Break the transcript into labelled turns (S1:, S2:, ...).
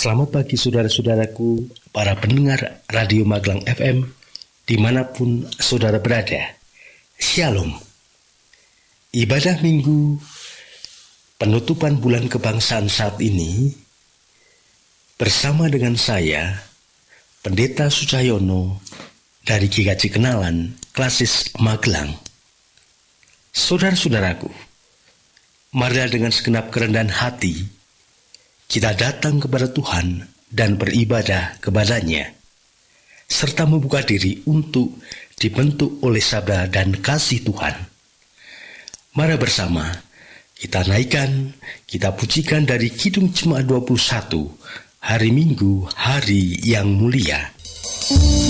S1: Selamat pagi saudara-saudaraku, para pendengar Radio Magelang FM, dimanapun saudara berada. Shalom. Ibadah minggu penutupan bulan kebangsaan saat ini, bersama dengan saya, Pendeta Sucayono, dari GKJ Kenalan, Klasis Magelang. Saudara-saudaraku, marilah dengan segenap kerendahan hati, kita datang kepada Tuhan dan beribadah kepadanya, serta membuka diri untuk dibentuk oleh sabda dan kasih Tuhan. Mari bersama kita naikkan, kita pujikan dari Kidung Jemaat 21, hari Minggu, hari yang mulia.